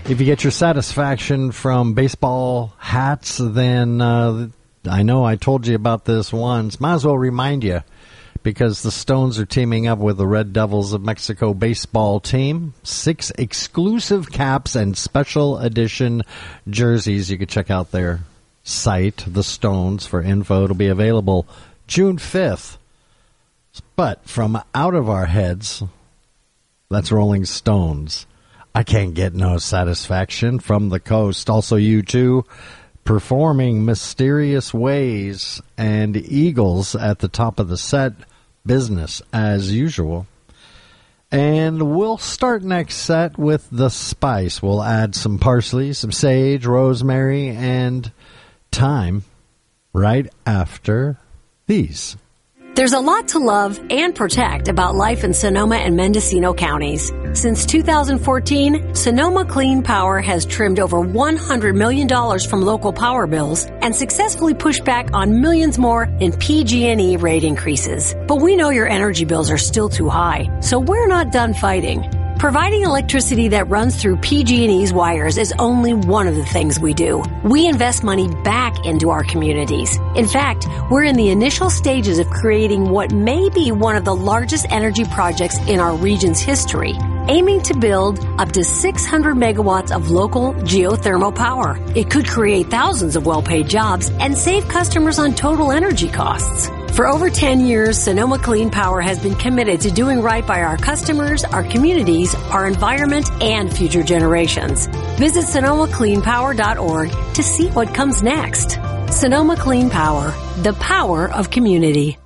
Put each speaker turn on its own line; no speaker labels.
If you get your satisfaction from baseball hats, then I know I told you about this once. Might as well remind you, because the Stones are teaming up with the Red Devils of Mexico baseball team. 6 exclusive caps and special edition jerseys. You can check out their site, The Stones, for info. It'll be available June 5th. But from out of our heads, that's Rolling Stones. I can't get no satisfaction from the coast. Also, U2 performing Mysterious Ways and Eagles at the top of the set. Business as usual. And we'll start next set with The Spice. We'll add some parsley, some sage, rosemary, and thyme right after these.
There's a lot to love and protect about life in Sonoma and Mendocino counties. Since 2014, Sonoma Clean Power has trimmed over $100 million from local power bills and successfully pushed back on millions more in PG&E rate increases. But we know your energy bills are still too high, so we're not done fighting. Providing electricity that runs through PG&E's wires is only one of the things we do. We invest money back into our communities. In fact, we're in the initial stages of creating what may be one of the largest energy projects in our region's history, aiming to build up to 600 megawatts of local geothermal power. It could create thousands of well-paid jobs and save customers on total energy costs. For over 10 years, Sonoma Clean Power has been committed to doing right by our customers, our communities, our environment, and future generations. Visit SonomaCleanPower.org to see what comes next. Sonoma Clean Power, the power of community.